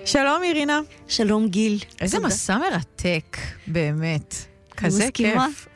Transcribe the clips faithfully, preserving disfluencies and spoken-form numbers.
שלום אירינה. שלום גיל. איזה מסע מרתק, באמת. כזה כיף.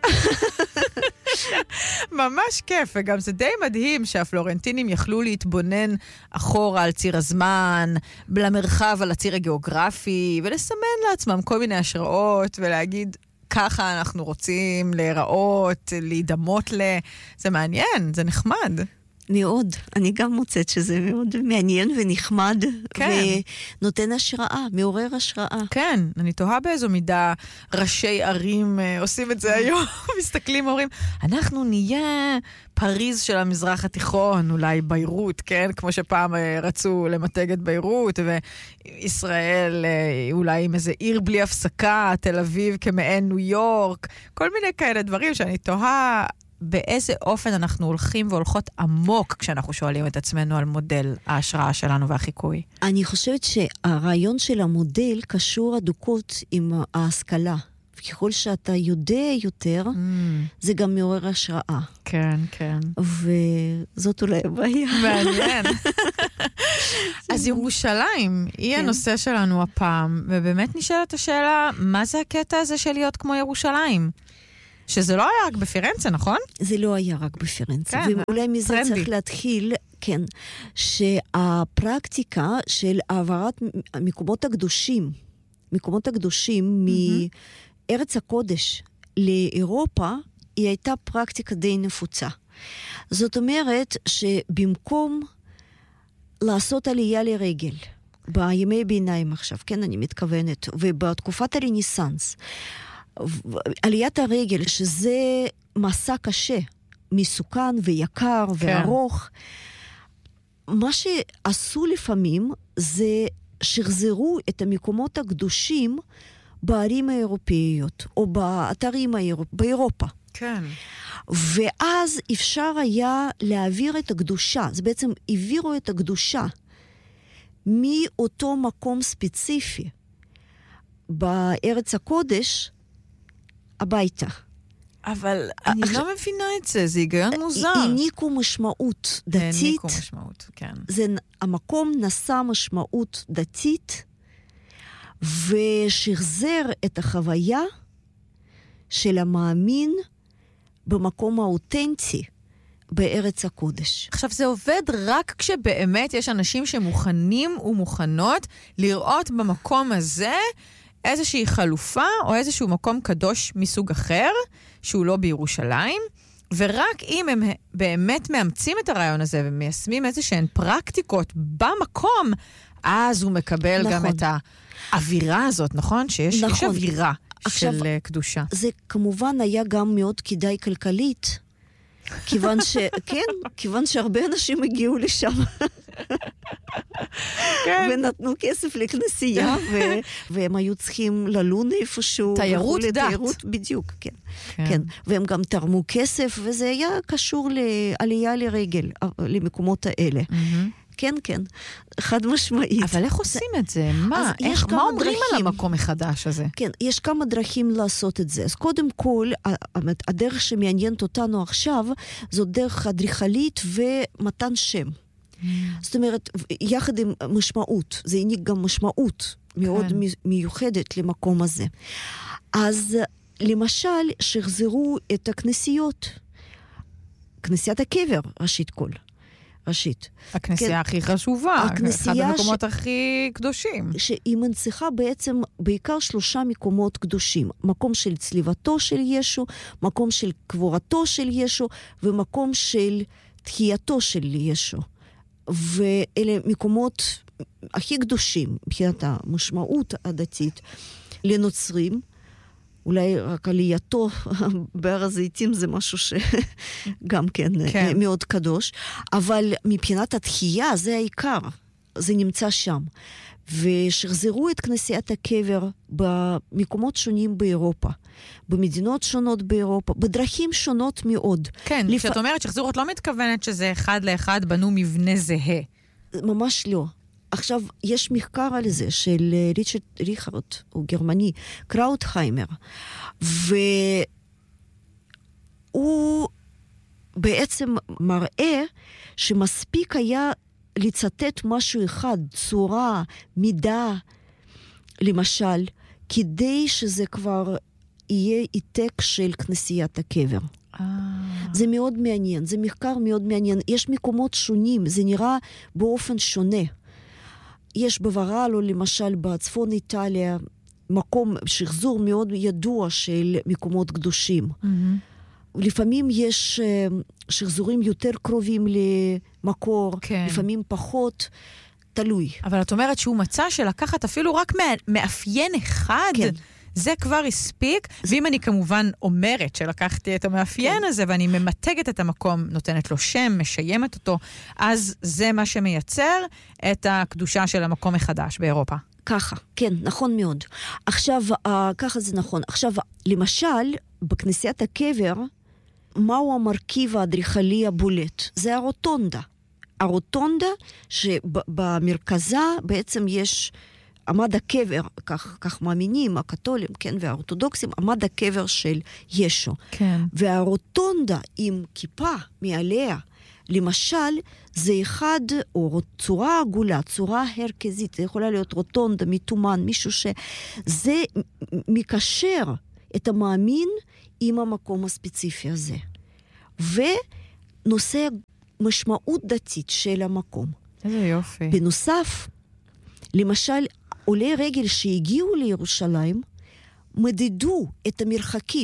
ממש כיף, וגם זה די מדהים שהפלורנטינים יכלו להתבונן אחורה על ציר הזמן, למרחב על הציר הגיאוגרפי, ולסמן לעצמם כל מיני השראות, ולהגיד, ככה אנחנו רוצים להיראות, להידמות ל... זה מעניין, זה נחמד. מאוד. אני גם מוצאת שזה מאוד מעניין ונחמד, כן. ונותן השראה, מעורר השראה. כן, אני תוהה באיזו מידה ראשי ערים עושים את זה היום, מסתכלים ואומרים, אנחנו נהיה פריז של המזרח התיכון, אולי ביירות, כן? כמו שפעם רצו למתג את ביירות, וישראל אולי עם איזה עיר בלי הפסקה, תל אביב כמעין ניו יורק, כל מיני כאלה דברים שאני תוהה, באיזה אופן אנחנו הולכים והולכות עמוק כשאנחנו שואלים את עצמנו על מודל ההשראה שלנו והחיקוי. אני חושבת שהרעיון של המודל קשור הדוקות עם ההשכלה. וככל שאתה יודע יותר, mm. זה גם מעורר השראה. כן, כן. וזאת אולי הבעיה. מעניין. אז ירושלים היא כן. הנושא שלנו הפעם, ובאמת נשאלת השאלה, מה זה הקטע הזה של להיות כמו ירושלים? שזה לא היה רק בפירנצה, נכון? זה לא היה רק בפירנצה. כן, ואולי מזה טרנדי. צריך להתחיל, כן, שהפרקטיקה של העברת מקומות הקדושים, מקומות הקדושים mm-hmm. מארץ הקודש לאירופה, היא הייתה פרקטיקה די נפוצה. זאת אומרת שבמקום לעשות עלייה לרגל, בימי ביניים עכשיו, כן, אני מתכוונת, ובתקופת הרנסנס, עליית הרגל, שזה מסע קשה, מסוכן ויקר כן. וארוך, מה שעשו לפעמים זה שחזרו את המקומות הקדושים בערים האירופאיות, או באתרים האירופ... באירופה. כן. ואז אפשר היה להעביר את הקדושה, זה בעצם העבירו את הקדושה מאותו מקום ספציפי בארץ הקודש, הביתה. אבל אני לא מבינה את זה, זה היגיון מוזר. העניקו משמעות דתית. העניקו משמעות, כן. זה, המקום נשא משמעות דתית, ושחזר את החוויה של המאמין במקום האותנטי בארץ הקודש. עכשיו, זה עובד רק כשבאמת יש אנשים שמוכנים ומוכנות לראות במקום הזה איזושהי חלופה או איזשהו מקום קדוש מסוג אחר, שהוא לא בירושלים, ורק אם הם באמת מאמצים את הרעיון הזה ומיישמים איזשהן פרקטיקות במקום, אז הוא מקבל נכון. גם את האווירה הזאת, נכון? שיש נכון. יש אווירה עכשיו, של קדושה. זה כמובן היה גם מאוד כדאי כלכלית, כיוון ש... כן, כיוון שהרבה אנשים הגיעו לשם. כן. ונתנו כסף לכנסייה, ו... והם היו צריכים ללון איפשהו. תיירות דת. תיירות, בדיוק, כן. כן. כן. והם גם תרמו כסף, וזה היה קשור לעלייה לרגל, למקומות האלה. Mm-hmm. כן, כן, חד משמעית. אבל איך עושים את זה? מה? איך, מה אומרים על המקום החדש הזה? כן, יש כמה דרכים לעשות את זה. אז קודם כל, הדרך שמעניינת אותנו עכשיו, זו דרך אדריכלית ומתן שם. זאת אומרת, יחד עם משמעות, זה העניק גם משמעות מאוד מיוחדת למקום הזה. אז למשל, שחזרו את הכנסיות, כנסיית הקבר, ראשית כל. ראשית. הכנסייה כן. הכי חשובה, אחד המקומות ש... הכי קדושים. שהיא מנציחה בעצם בעיקר שלושה מקומות קדושים. מקום של צליבתו של ישו, מקום של קבורתו של ישו, ומקום של תחייתו של ישו. ואלה מקומות הכי קדושים, מבחינת המשמעות הדתית, לנוצרים. אולי רק עלייתו בהר הזיתים זה משהו שגם כן, כן מאוד קדוש, אבל מבחינת התחייה זה העיקר, זה נמצא שם. ושחזרו את כנסיית הקבר במקומות שונים באירופה, במדינות שונות באירופה, בדרכים שונות מאוד. כן, לפ... כשאת אומרת שחזרו, את לא מתכוונת שזה אחד לאחד בנו מבנה זהה. ממש לא. עכשיו, יש מחקר על זה של ריצ'רד ריכרד, הוא גרמני, קראוטהיימר, והוא בעצם מראה שמספיק היה לצטט משהו אחד, צורה, מידה, למשל, כדי שזה כבר יהיה עתק של כנסיית הקבר. זה מאוד מעניין, זה מחקר מאוד מעניין. יש מקומות שונים, זה נראה באופן שונה. יש בוורלו, למשל, בצפון איטליה, מקום, שחזור מאוד ידוע של מקומות קדושים. Mm-hmm. לפעמים יש שחזורים יותר קרובים למקור, כן. לפעמים פחות, תלוי. אבל את אומרת שהוא מצא שלקחת אפילו רק מאפיין אחד, כן. זה כבר הספיק, זה... ואם אני כמובן אומרת שלקחתי את המאפיין כן. הזה, ואני ממתגת את המקום, נותנת לו שם, משיימת אותו, אז זה מה שמייצר את הקדושה של המקום מחדש באירופה. ככה, כן, נכון מאוד. עכשיו, ככה זה נכון. עכשיו, למשל, בכנסיית הקבר, מהו המרכיב האדריכלי הבולט? זה הרוטונדה. הרוטונדה שבמרכזה בעצם יש עמד הקבר, כך, כך מאמינים הקתולים, כן, והאורתודוקסים, עמד הקבר של ישו. כן. והרוטונדה עם כיפה מעליה, למשל, זה אחד, או צורה עגולה, צורה הרכזית, זה יכולה להיות רוטונדה, מתומן, מישהו שזה מקשר את המאמין עם המקום הספציפי הזה. ונושא משמעות דתית של המקום. איזה יופי. בנוסף, למשל, עולי רגל שהגיעו לירושלים, מדדו את המרחקים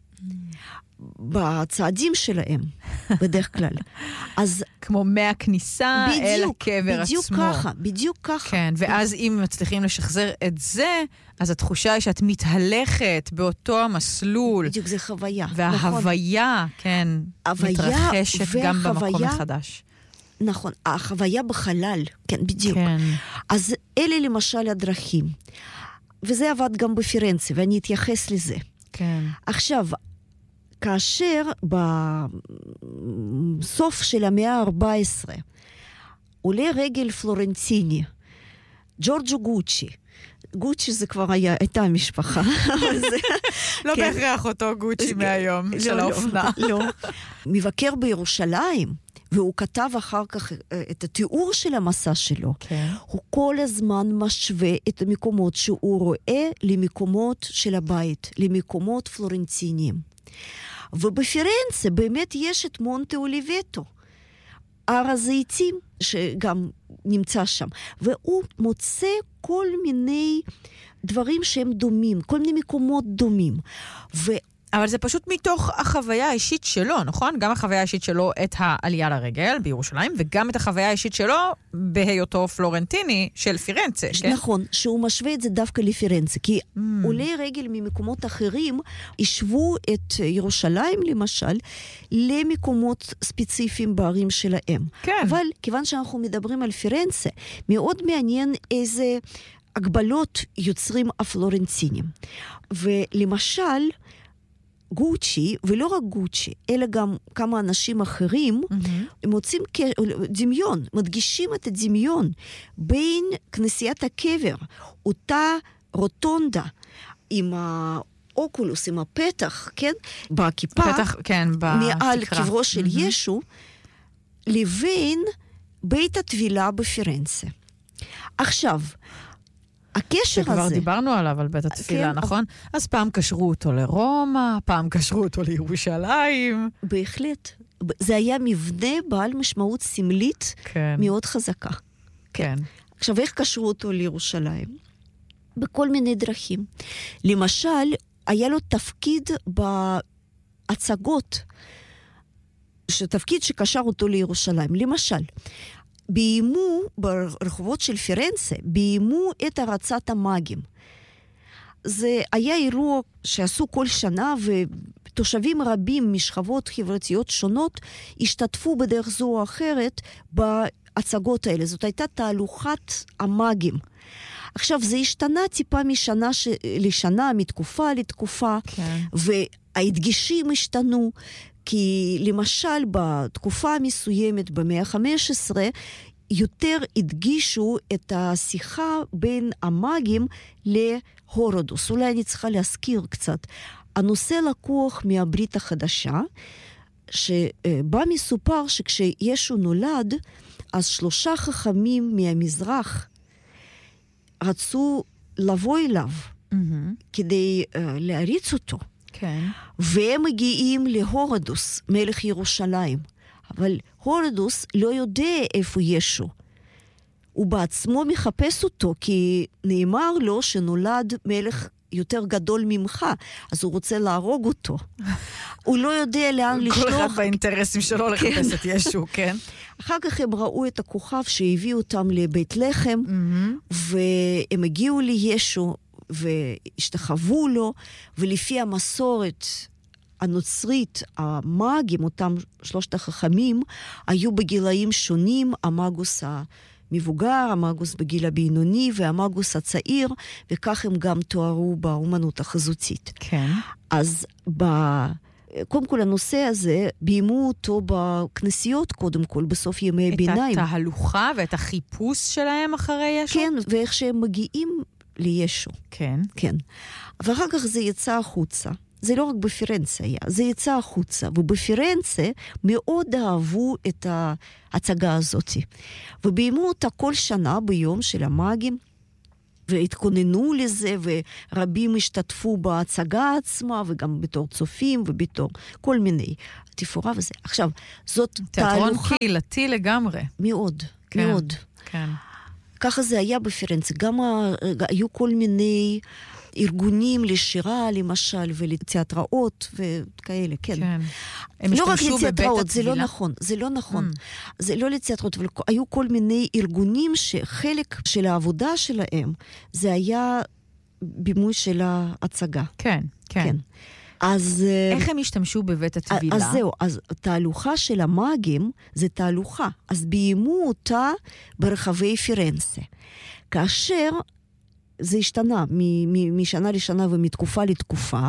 בצעדים שלהם, בדרך כלל. אז כמו מהכניסה בדיוק, אל הקבר בדיוק עצמו. בדיוק ככה, בדיוק ככה. כן, ואז אם מצליחים לשחזר את זה, אז התחושה היא שאת מתהלכת באותו המסלול. בדיוק, זה חוויה. וההוויה, נכון. כן, מתרחשת והחוויה, גם במקום החדש. נכון, החוויה בחלל, כן, בדיוק. כן. אז אלה למשל הדרכים. וזה עבד גם בפירנצה, ואני אתייחס לזה. כן. עכשיו, כאשר בסוף של המאה ה-ארבע עשרה, עולה רגל פלורנטיני, ג'ורג'ו גוצ'י, גוצ'י זה כבר היה, הייתה משפחה. לא בהכרח אותו גוצ'י מהיום של האופנה. לא, מבקר בירושלים, והוא כתב אחר כך את התיאור של המסע שלו. הוא כל הזמן משווה את המקומות שהוא רואה למקומות של הבית, למקומות פלורנטיניים. ובפירנצה באמת יש את מונטה אוליבטו, הר הזיתים, שגם נמצא שם. והוא מוצא כל מיני דברים שהם דומים, כל מיני מקומות דומים. ו... אבל זה פשוט מתוך החוויה האישית שלו, נכון? גם החוויה האישית שלו את העלייה לרגל בירושלים, וגם את החוויה האישית שלו בהיותו פלורנטיני של פירנצה. כן? נכון, שהוא משווה את זה דווקא לפירנצה, כי mm. עולי רגל ממקומות אחרים ישבו את ירושלים, למשל, למקומות ספציפיים בערים שלהם. כן. אבל כיוון שאנחנו מדברים על פירנצה, מאוד מעניין איזה הגבלות יוצרים הפלורנטינים. ולמשל, גוצ'י, ולא רק גוצ'י, אלא גם כמה אנשים אחרים, mm-hmm. הם מוצאים דמיון, מדגישים את הדמיון בין כנסיית הקבר, אותה רוטונדה עם האוקולוס, עם הפתח, כן? בכיפה, פתח, כן, מעל קברו של mm-hmm. ישו, לבין בית הטבילה בפירנצה. עכשיו, הקשר הזה... שכבר דיברנו עליו על בית התפילה, כן, נכון? או... אז פעם קשרו אותו לרומא, פעם קשרו אותו לירושלים. בהחלט. זה היה מבנה בעל משמעות סמלית כן. מאוד חזקה. כן. כן. עכשיו, איך קשרו אותו לירושלים? בכל מיני דרכים. למשל, היה לו תפקיד בהצגות, שתפקיד שקשר אותו לירושלים. למשל, ביימו ברחובות של פירנצה, ביימו את הרצת המאגים. זה היה אירוע שעשו כל שנה, ותושבים רבים משכבות חברתיות שונות השתתפו בדרך זו או אחרת בהצגות האלה. זאת הייתה תהלוכת המאגים. עכשיו, זה השתנה טיפה משנה ש... לשנה, מתקופה לתקופה, כן. וההדגישים השתנו, כי למשל בתקופה המסוימת במאה ה-חמש עשרה יותר הדגישו את השיחה בין המאגים להורודוס. אולי אני צריכה להזכיר קצת. הנושא לקוח מהברית החדשה, שבה מסופר שכשישו נולד, אז שלושה חכמים מהמזרח רצו לבוא אליו, Mm-hmm. כדי uh, להריץ אותו. כן. והם מגיעים להורדוס, מלך ירושלים. אבל הורדוס לא יודע איפה ישו. הוא בעצמו מחפש אותו, כי נאמר לו שנולד מלך יותר גדול ממך, אז הוא רוצה להרוג אותו. הוא לא יודע לאן לשלוח. כל אחד באינטרסים שלו לחפש את ישו, כן. אחר כך הם ראו את הכוכב שהביא אותם לבית לחם, והם הגיעו לישו, והשתחוו לו, ולפי המסורת הנוצרית, המאגים, אותם שלושת החכמים, היו בגילאים שונים, המאגוס המבוגר, המאגוס בגיל הבינוני, והמאגוס הצעיר, וכך הם גם תוארו באומנות החזותית. כן. אז ב... קודם כל, הנושא הזה, ביימו אותו בכנסיות, קודם כל, בסוף ימי ביניים. את התהלוכה ואת החיפוש שלהם אחרי ישו? כן, ואיך שהם מגיעים לישו. כן. כן. ואחר כך זה יצא החוצה. זה לא רק בפירנצה היה, זה יצא החוצה. ובפירנצה מאוד אהבו את ההצגה הזאת. וביימו אותה כל שנה ביום של המאגים, והתכוננו לזה, ורבים השתתפו בהצגה עצמה, וגם בתור צופים, ובתור כל מיני תפאורה וזה. עכשיו, זאת תיאטרון תהלוכה... קהילתי לגמרי. מאוד, כן, מאוד. כן. ככה זה היה בפירנצה. גם היו כל מיני ארגונים לשירה, למשל, ולתיאטראות וכאלה, כן. כן. הם לא רק השתמשו בבית לתיאטראות, זה לא התפילה? נכון, זה לא נכון. Mm. זה לא לתיאטראות, אבל היו כל מיני ארגונים שחלק של העבודה שלהם, זה היה בימוי של ההצגה. כן, כן. כן. אז... איך הם השתמשו בבית התפילה? אז זהו, אז תהלוכה של המאגים זה תהלוכה. אז ביימו אותה ברחבי פירנצה. כאשר זה השתנה מ- משנה לשנה ומתקופה לתקופה,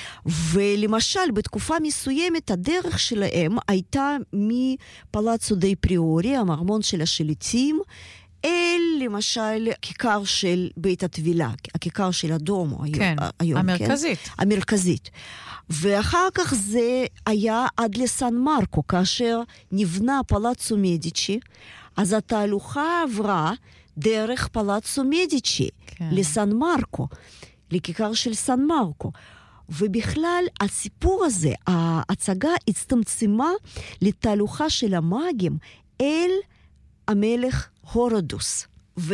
ולמשל בתקופה מסוימת הדרך שלהם הייתה מפלאצו די פריורי, המרמון של השליטים, אל למשל כיכר של בית התבילה, הכיכר של הדומו כן, היום. המרכזית. כן? המרכזית. ואחר כך זה היה עד לסן מרקו, כאשר נבנה פלאצו מדיצ'י, אז התהלוכה עברה דרך פלאצו מדיצ'י כן. לסן מרקו, לכיכר של סן מרקו. ובכלל הסיפור הזה, ההצגה הצטמצמה לתהלוכה של המאגים אל המלך הורדוס.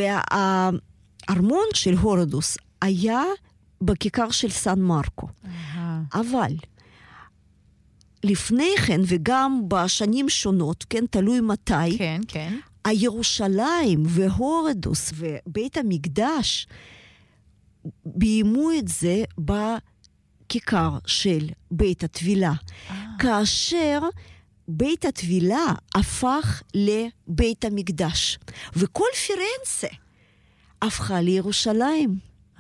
והארמון של הורדוס היה בכיכר של סן מרקו. אבל לפני כן, וגם בשנים שונות, כן, תלוי מתי, כן, כן. הירושלים והורדוס ובית המקדש ביימו את זה בכיכר של בית התבילה. כאשר בית התבילה הפך לבית המקדש. וכל פירנצה הפכה לירושלים.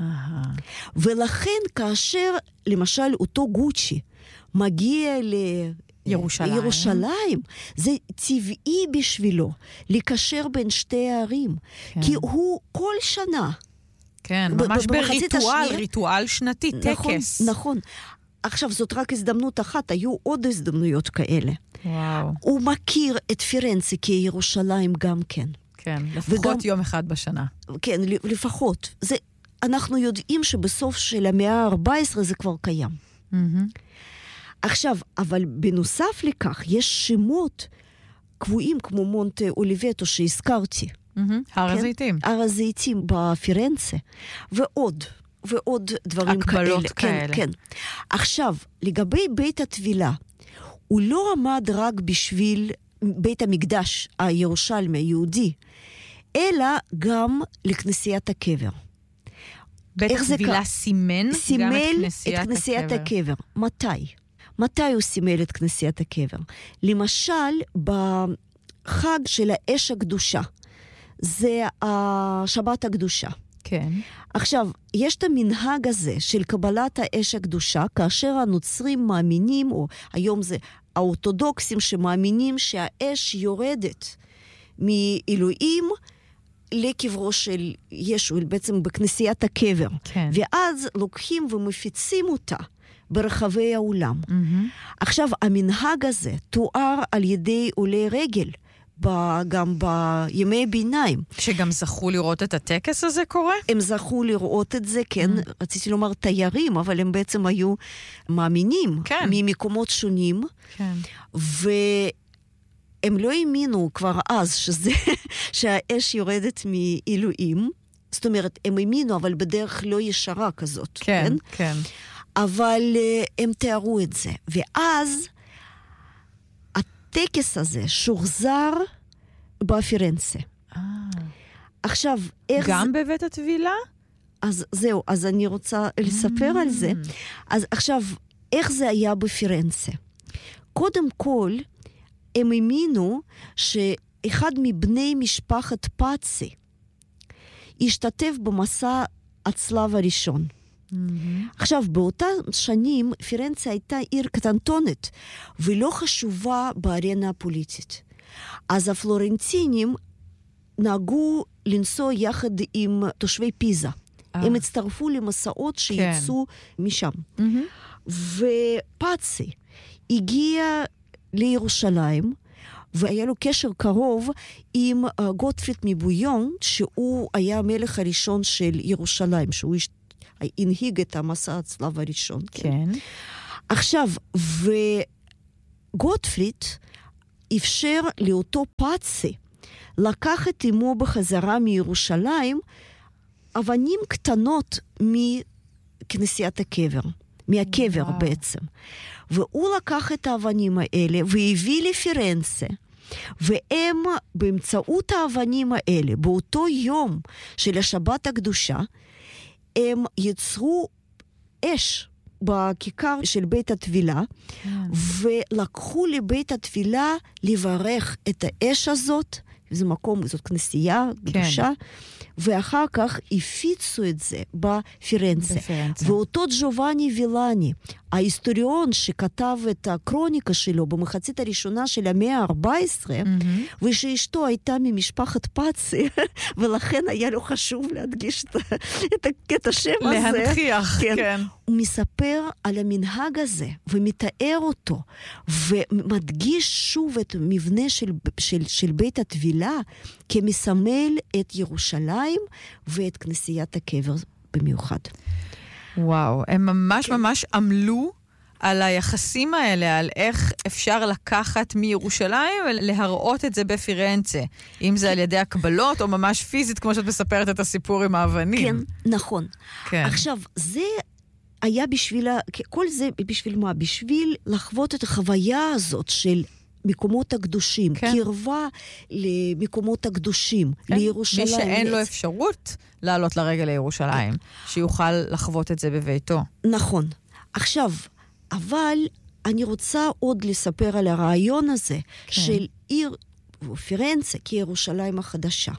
ולכן כאשר, למשל, אותו גוצ'י מגיע לירושלים, ירושלים, זה טבעי בשבילו לקשר בין שתי הערים. כן. כי הוא כל שנה... כן, ממש בריטואל, ריטואל שנתי, נכון, טקס. נכון. עכשיו, זאת רק הזדמנות אחת, היו עוד הזדמנויות כאלה. וואו. הוא מכיר את פירנצה כירושלים גם כן. כן, לפחות וגם, יום אחד בשנה. כן, לפחות. זה, אנחנו יודעים שבסוף של המאה ה-ארבע עשרה זה כבר קיים. Mm-hmm. עכשיו, אבל בנוסף לכך, יש שמות קבועים כמו מונטה אוליבטו שהזכרתי. Mm-hmm. הר הזיתים. הר הזיתים בפירנצה. ועוד. ועוד דברים כאלה. הקבלות כאלה. כן, כן. עכשיו, לגבי בית התבילה, הוא לא עמד רק בשביל בית המקדש הירושלמי היהודי, אלא גם לכנסיית הקבר. בית התבילה סימן, סימל גם את כנסיית, את כנסיית הקבר. הקבר. מתי? מתי הוא סימל את כנסיית הקבר? למשל, בחג של האש הקדושה, זה השבת הקדושה. כן. עכשיו, יש את המנהג הזה של קבלת האש הקדושה, כאשר הנוצרים מאמינים, או היום זה האורתודוקסים שמאמינים שהאש יורדת מאלוהים לקברו של ישו, בעצם בכנסיית הקבר. כן. ואז לוקחים ומפיצים אותה ברחבי העולם. Mm-hmm. עכשיו, המנהג הזה תואר על ידי עולי רגל ב- גם בימי ביניים. שגם זכו לראות את הטקס הזה קורה? הם זכו לראות את זה, כן, mm. רציתי לומר תיירים, אבל הם בעצם היו מאמינים כן. ממקומות שונים, כן. והם לא האמינו כבר אז שזה, שהאש יורדת מאלוהים, זאת אומרת, הם האמינו, אבל בדרך לא ישרה כזאת, כן, כן? כן. אבל uh, הם תיארו את זה. ואז הטקס הזה שוחזר בפירנצה. אה. עכשיו, איך גם זה... בבית הטבילה? אז זהו, אז אני רוצה לספר Mm. על זה. אז עכשיו, איך זה היה בפירנצה? קודם כל, הם האמינו שאחד מבני משפחת פאצי השתתף במסע הצלב הראשון. Mm-hmm. עכשיו, באותה שנים, פירנצה הייתה עיר קטנטונת, ולא חשובה בארנה הפוליטית. אז הפלורנטינים נהגו לנסוע יחד עם תושבי פיזה. אה. הם הצטרפו למסעות שיצאו כן. משם. Mm-hmm. ופאצי הגיע לירושלים, והיה לו קשר קרוב עם uh, גוטפריד מבויון, שהוא היה המלך הראשון של ירושלים, שהוא הש... הנהיג את המסע הצלב הראשון. כן. כן. עכשיו, וגוטפריד אפשר לאותו פאצי לקחת עמו בחזרה מירושלים אבנים קטנות מכנסיית הקבר, מהקבר וואו. בעצם. והוא לקח את האבנים האלה והביא לפירנצה, והם באמצעות האבנים האלה, באותו יום של השבת הקדושה, הם יצרו אש בכיכר של בית התפילה, כן. ולקחו לבית התפילה לברך את האש הזאת, זה מקום, זאת כנסייה קדושה, כן. ואחר כך הפיצו את זה בפירנצה. בפירנצה. ואותו ג'ובאני וילני, ההיסטוריון שכתב את הקרוניקה שלו במחצית הראשונה של המאה ה-ארבע עשרה, mm-hmm. ושאשתו הייתה ממשפחת פאצי, ולכן היה לו חשוב להדגיש את, את השם הזה. להנכיח, כן. כן. הוא מספר על המנהג הזה, ומתאר אותו, ומדגיש שוב את מבנה של, של, של בית התבילה, כמסמל את ירושלים ואת כנסיית הקבר במיוחד. וואו, הם ממש כן. ממש עמלו על היחסים האלה, על איך אפשר לקחת מירושלים ולהראות את זה בפירנצה. אם זה על ידי הקבלות, או ממש פיזית, כמו שאת מספרת את הסיפור עם האבנים. כן, נכון. כן. עכשיו, זה היה בשביל, כל זה בשביל מה? בשביל לחוות את החוויה הזאת של מקומות הקדושים, כן. קרבה למקומות הקדושים, כן. לירושלים. מי שאין לו אפשרות לעלות לרגל לירושלים, כן. שיוכל לחוות את זה בביתו. נכון. עכשיו, אבל אני רוצה עוד לספר על הרעיון הזה, כן. של עיר פירנצה כירושלים החדשה.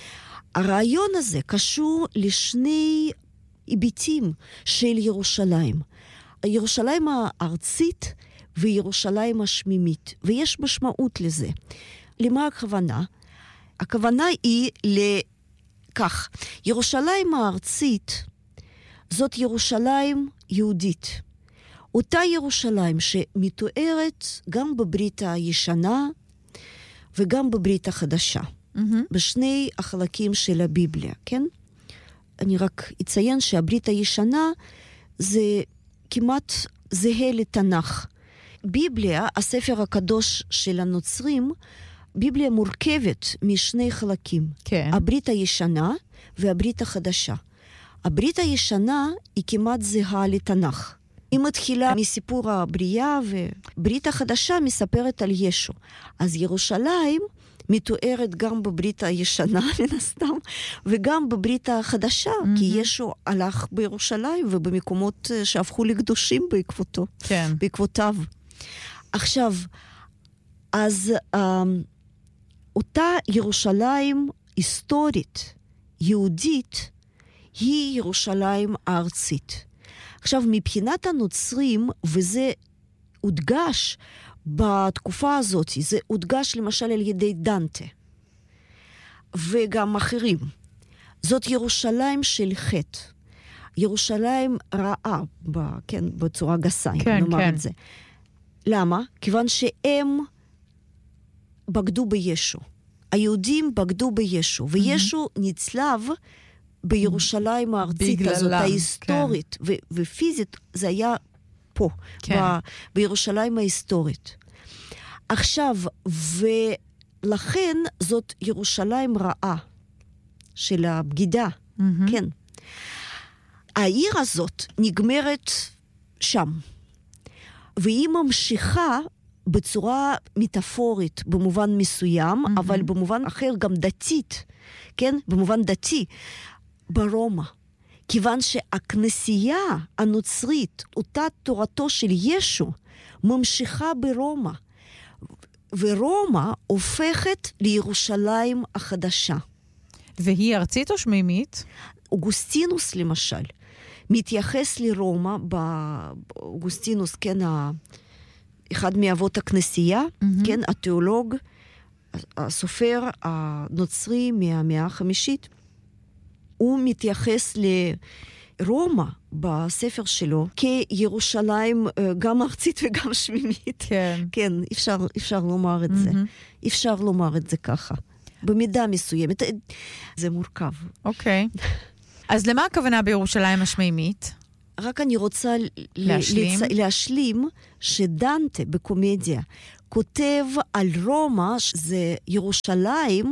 הרעיון הזה קשור לשני היבטים של ירושלים. ירושלים הארצית וירושלים השמימית, ויש משמעות לזה. למה הכוונה? הכוונה היא לכך, ירושלים הארצית זאת ירושלים יהודית. אותה ירושלים שמתוארת גם בברית הישנה וגם בברית החדשה. Mm-hmm. בשני החלקים של הביבליה, כן? אני רק אציין שהברית הישנה זה כמעט זהה לתנ"ך. ביבליה, הספר הקדוש של הנוצרים, ביבליה מורכבת משני חלקים. כן. הברית הישנה והברית החדשה. הברית הישנה היא כמעט זהה לתנ"ך. היא מתחילה מסיפור הבריאה, וברית החדשה מספרת על ישו. אז ירושלים מתוארת גם בברית הישנה, מן הסתם, וגם בברית החדשה, mm-hmm. כי ישו הלך בירושלים ובמקומות שהפכו לקדושים בעקבותו, כן. בעקבותיו. עכשיו, אז um, אותה ירושלים היסטורית, יהודית, היא ירושלים הארצית. עכשיו, מבחינת הנוצרים, וזה הודגש בתקופה הזאת, זה הודגש למשל על ידי דנטה, וגם אחרים. זאת ירושלים של חטא. ירושלים רעה, ב, כן, בצורה גסה, כן, נאמר כן. את זה. למה? כיוון שהם בגדו בישו. היהודים בגדו בישו, וישו נצלב בירושלים הארצית בגללם, הזאת, ההיסטורית, ו- ופיזית זה היה פה, כן. ב- בירושלים ההיסטורית. עכשיו, ולכן זאת ירושלים רעה של הבגידה, מהמם. כן. העיר הזאת נגמרת שם, והיא ממשיכה בצורה מטאפורית במובן מסוים, מהמם. אבל במובן אחר גם דתית, כן? במובן דתי, ברומא. כיוון שהכנסייה הנוצרית, אותה תורתו של ישו, ממשיכה ברומא. ורומא הופכת לירושלים החדשה. והיא ארצית או שמימית? אוגוסטינוס למשל, מתייחס לרומא, באוגוסטינוס, כן, ה... אחד מאבות הכנסייה, מהמם. כן, התיאולוג, הסופר הנוצרי מהמאה החמישית, הוא מתייחס לרומא בספר שלו כירושלים אה, גם ארצית וגם שמימית. כן. כן, אפשר, אפשר לומר את זה. מהמם. אפשר לומר את זה ככה. במידה מסוימת. זה מורכב. אוקיי. אז למה הכוונה בירושלים השמימית? רק אני רוצה ל- להשלים. לצ... להשלים שדנטה בקומדיה כותב על רומא, שזה ירושלים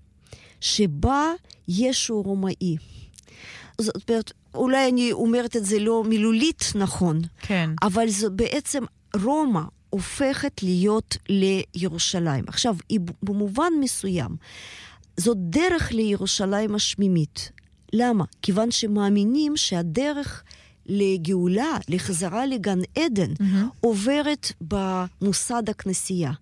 שבה ישו רומאי. זאת אומרת, אולי אני אומרת את זה לא מילולית נכון, כן. אבל זה בעצם רומא הופכת להיות לירושלים. עכשיו, היא במובן מסוים, זאת דרך לירושלים השמימית. למה? כיוון שמאמינים שהדרך לגאולה, לחזרה לגן עדן, מהמם. עוברת במוסד הכנסייה.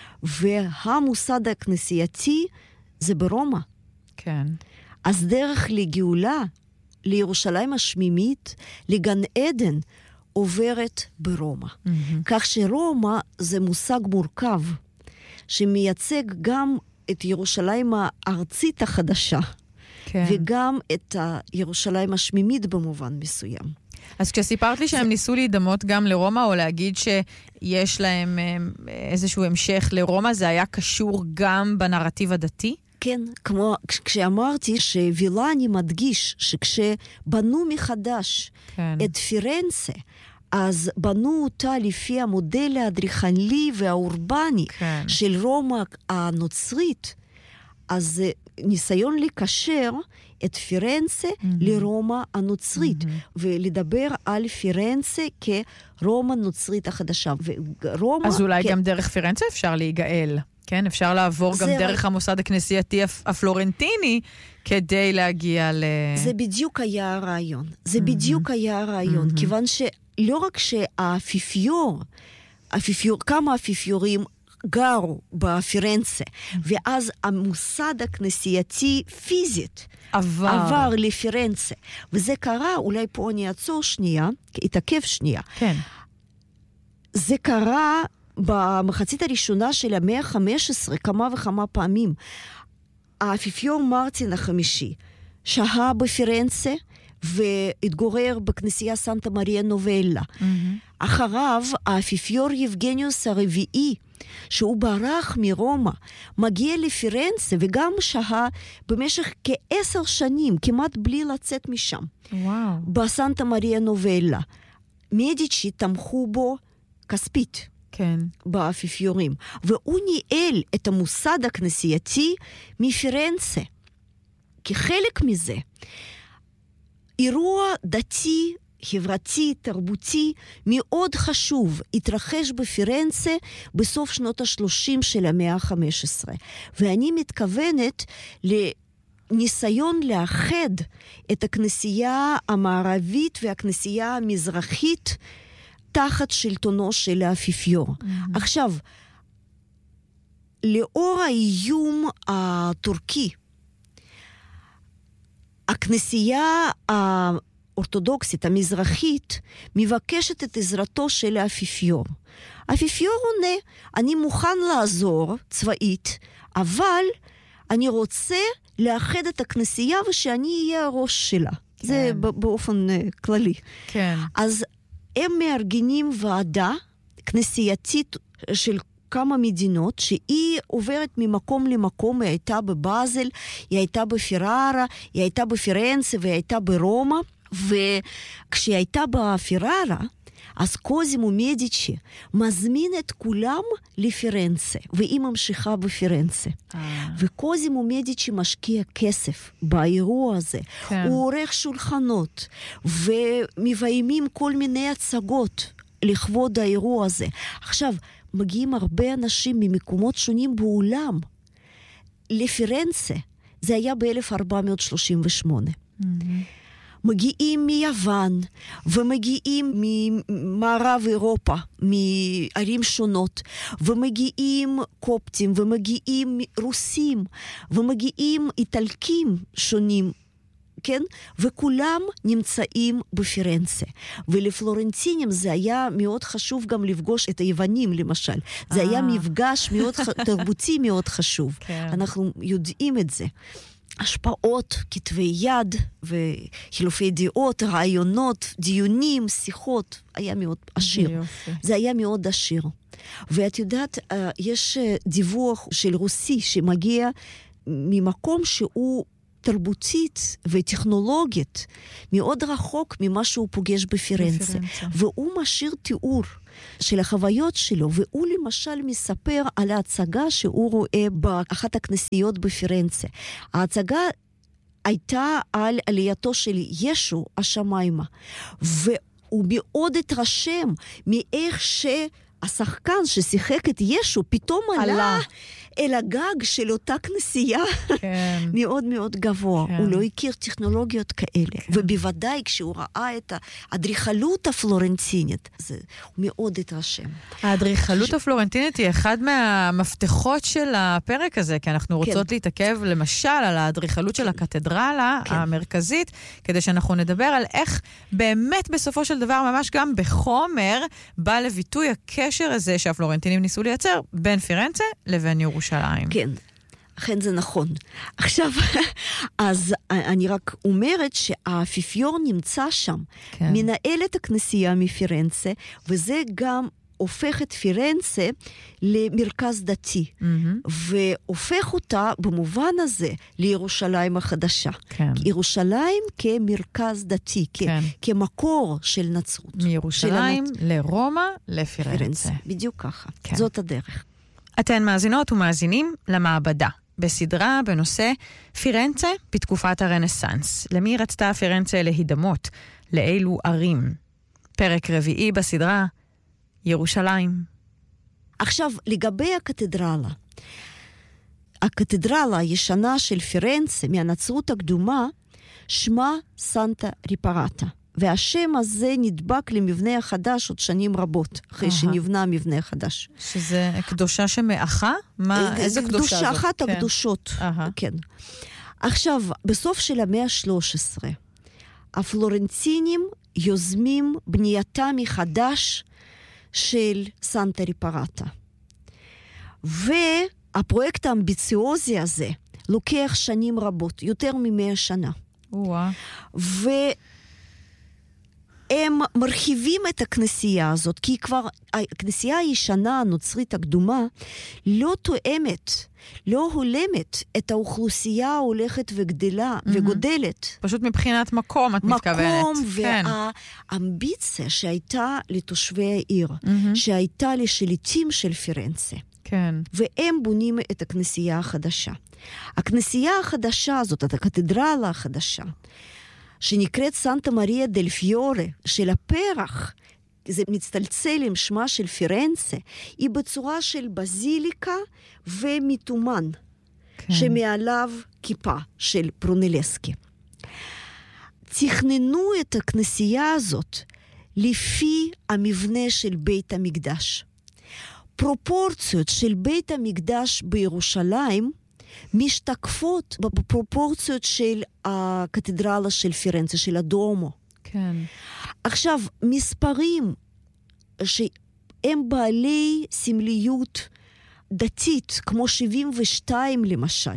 והמוסד הכנסייתי זה ברומא. כן. אז דרך לגאולה, לירושלים השמימית, לגן עדן, עוברת ברומא. מהמם. כך שרומא זה מושג מורכב, שמייצג גם את ירושלים הארצית החדשה, כן. וגם את ירושלים השמימית במובן מסוים. אז כשסיפרת לי שהם ניסו להידמות גם לרומא, או להגיד שיש להם אה, איזשהו המשך לרומא, זה היה קשור גם בנרטיב הדתי? כן, כמו כש- כשאמרתי שווילני מדגיש שכשבנו מחדש כן. את פירנצה, אז בנו אותה לפי המודל האדריכלי והאורבני כן. של רומא הנוצרית, אז זה ניסיון לקשר את פירנצה לרומא הנוצרית, ולדבר על פירנצה כרומא נוצרית החדשה. ורומא... אז אולי כ- גם דרך פירנצה אפשר להיגאל. כן, אפשר לעבור גם זה דרך רק- המוסד הכנסייתי הפ- הפלורנטיני, כדי להגיע ל... זה בדיוק היה הרעיון. זה בדיוק היה הרעיון, כיוון שלא רק שהאפיפיור, אפיפיור, כמה אפיפיורים גרו בפירנצה, ואז המוסד הכנסייתי פיזית עבר. עבר לפירנצה. וזה קרה, אולי פה אני אעצור שנייה, התעכב שנייה. כן. זה קרה במחצית הראשונה של המאה ה-חמש עשרה, כמה וכמה פעמים. האפיפיור מרטין החמישי שהה בפירנצה והתגורר בכנסייה סנטה מריה נובלה. אחריו האפיפיור יבגניוס הרביעי, שהוא ברח מרומא, מגיע לפירנצה וגם שהה במשך כעשר שנים, כמעט בלי לצאת משם, וואו. בסנטה מריה נובלה. מדיצ'י תמכו בו כספית. כן. באפיפיורים, והוא ניהל את המוסד הכנסייתי מפירנצה. כחלק מזה, אירוע דתי, חברתי, תרבותי, מאוד חשוב, התרחש בפירנצה בסוף שנות ה-שלושים של המאה ה-חמש עשרה. ואני מתכוונת לניסיון לאחד את הכנסייה המערבית והכנסייה המזרחית, תחת שלטונו של האפיפיור. Mm-hmm. עכשיו, לאור האיום הטורקי, הכנסייה האורתודוקסית, המזרחית, מבקשת את עזרתו של האפיפיור. האפיפיור עונה, אני מוכן לעזור צבאית, אבל אני רוצה לאחד את הכנסייה ושאני אהיה הראש שלה. כן. זה באופן uh, כללי. כן. אז הם מארגנים ועדה כנסייתית של כמה מדינות שהיא עוברת ממקום למקום, היא הייתה בבאזל, היא הייתה בפיררה, היא הייתה בפירנצה והיא הייתה ברומא, וכשהיא הייתה בפיררה, אז קוזימו מדיצ'י מזמין את כולם לפירנצה, והיא ממשיכה בפירנצה. אה. וקוזימו מדיצ'י משקיע כסף באירוע הזה. כן. הוא עורך שולחנות, ומביימים כל מיני הצגות לכבוד האירוע הזה. עכשיו, מגיעים הרבה אנשים ממקומות שונים בעולם לפירנצה. זה היה ב-אלף ארבע מאות שלושים ושמונה. Mm-hmm. מגיעים מיוון, ומגיעים ממערב אירופה, מערים שונות, ומגיעים קופטים, ומגיעים רוסים, ומגיעים איטלקים שונים, כן? וכולם נמצאים בפירנצה. ולפלורנטינים זה היה מאוד חשוב גם לפגוש את היוונים, למשל. זה היה מפגש מאוד תרבותי מאוד חשוב. אנחנו יודעים את זה. השפעות, כתבי יד וחילופי דעות, רעיונות, דיונים, שיחות, היה מאוד עשיר. זה היה מאוד עשיר. ואת יודעת, יש דיווח של רוסי שמגיע ממקום שהוא תרבותית וטכנולוגית מאוד רחוק ממה שהוא פוגש בפירנצה. בפירנצה. והוא משאיר תיאור של החוויות שלו, והוא למשל מספר על ההצגה שהוא רואה באחת הכנסיות בפירנצה. ההצגה הייתה על עלייתו של ישו השמיימה, והוא מאוד התרשם מאיך שהשחקן ששיחק את ישו פתאום עלה, עלה. אל הגג של אותה כנסייה, כן. מאוד מאוד גבוה. כן. הוא לא הכיר טכנולוגיות כאלה. כן. ובוודאי כשהוא ראה את האדריכלות הפלורנטינית, זה מאוד התרשם. האדריכלות ש... הפלורנטינית היא אחד מהמפתחות של הפרק הזה, כי אנחנו רוצות כן. להתעכב למשל על האדריכלות כן. של הקתדרלה כן. המרכזית, כדי שאנחנו נדבר על איך באמת בסופו של דבר, ממש גם בחומר, בא לביטוי הקשר הזה שהפלורנטינים ניסו לייצר בין פירנצה לבין ירושלים. שליים. כן, אכן זה נכון. עכשיו, אז אני רק אומרת שהאפיפיור נמצא שם, כן. מנהל את הכנסייה מפירנצה, וזה גם הופך את פירנצה למרכז דתי, mm-hmm. והופך אותה במובן הזה לירושלים החדשה. כן. ירושלים כמרכז דתי, כן. כמקור של נצרות. מירושלים של הנצ... לרומא לפירנצה. פירנצה, בדיוק ככה. כן. זאת הדרך. אתן מאזינות ומאזינים למעבדה, בסדרה בנושא פירנצה בתקופת הרנסנס. למי רצתה פירנצה להידמות? לאילו ערים? פרק רביעי בסדרה, ירושלים. עכשיו, לגבי הקתדרלה. הקתדרלה הישנה של פירנצה מהנצרות הקדומה, שמה סנטה ריפרטה. והשם הזה נדבק למבנה החדש עוד שנים רבות, אחרי שנבנה המבנה החדש. שזה קדושה שמאחה? מה, איזה קדושה זאת? קדושה אחת הקדושות, כן. עכשיו, בסוף של המאה ה-שלוש עשרה, הפלורנטינים יוזמים בנייתה מחדש של סנטה ריפרטה. והפרויקט האמביציוזי הזה לוקח שנים רבות, יותר ממאה שנה. וואה. ו... הם מרחיבים את הכנסייה הזאת, כי כבר הכנסייה הישנה, הנוצרית הקדומה, לא תואמת, לא הולמת את האוכלוסייה ההולכת וגדלה, mm-hmm. וגודלת. פשוט מבחינת מקום, את מקום מתכוונת. מקום, כן. והאמביציה שהייתה לתושבי העיר, mm-hmm. שהייתה לשליטים של פירנצה. כן. והם בונים את הכנסייה החדשה. הכנסייה החדשה הזאת, את הקתדרלה החדשה, שנקראת סנטה מריה דל פיורה, של הפרח, זה מצטלצל עם שמה של פירנצה, היא בצורה של בזיליקה ומיתומן, כן. שמעליו כיפה של פרונלסקי. תכננו את הכנסייה הזאת לפי המבנה של בית המקדש. פרופורציות של בית המקדש בירושלים משתקפות בפרופורציות של הקתדרלה של פירנצה, של הדומו. כן. עכשיו, מספרים שהם בעלי סמליות דתית, כמו שבעים ושתיים למשל,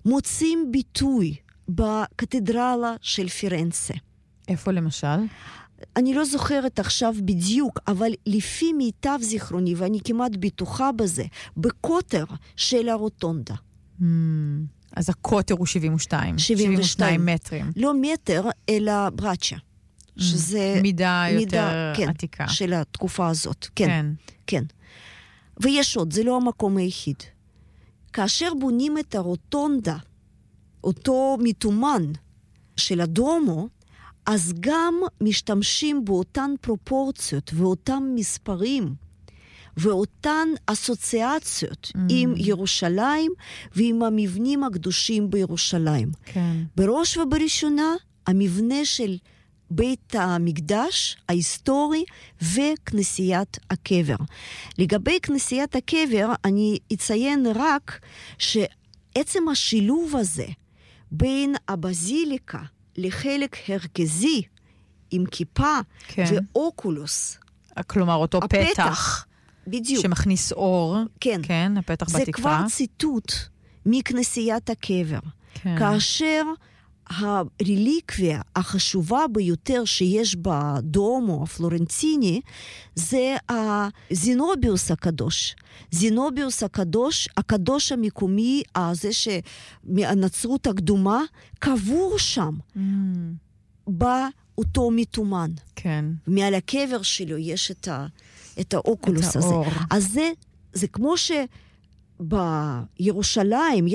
מוצאים ביטוי בקתדרלה של פירנצה. איפה למשל? אני לא זוכרת עכשיו בדיוק, אבל לפי מיטב זיכרוני, ואני כמעט בטוחה בזה, בקוטר של הרוטונדה. Mm, אז הקוטר הוא שבעים ושתיים. שבעים ושתיים מטרים. לא מטר, אלא ברצ'ה. שזה מידה יותר מידה, כן, עתיקה. של התקופה הזאת. כן, כן. כן. ויש עוד, זה לא המקום היחיד. כאשר בונים את הרוטונדה, אותו מתומן של הדומו, אז גם משתמשים באותן פרופורציות ואותם מספרים ואותן אסוציאציות mm. עם ירושלים ועם המבנים הקדושים בירושלים. כן. בראש ובראשונה, המבנה של בית המקדש ההיסטורי וכנסיית הקבר. לגבי כנסיית הקבר, אני אציין רק שעצם השילוב הזה בין הבזיליקה לחלק הרכזי עם כיפה כן. ואוקולוס. כלומר, אותו הפתח, פתח בדיוק. שמכניס אור. כן. כן, הפתח זה בתקרה. זה כבר ציטוט מכנסיית הקבר. כן. כאשר הרליקוויה החשובה ביותר שיש בדומו הפלורנטיני, זה הזינוביוס הקדוש. זינוביוס הקדוש, הקדוש המקומי, הזה שהנצרות הקדומה, קבור שם, mm. באותו מתומן. כן. מעל הקבר שלו יש את, ה, את האוקולוס את הזה. האור. אז זה, זה כמו שבירושלים